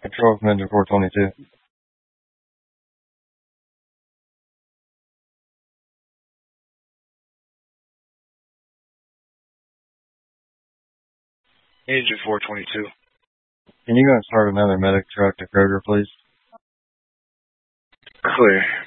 Control from engine 422. Engine 422. Can you go and start another medic truck to Kroger, please? Clear.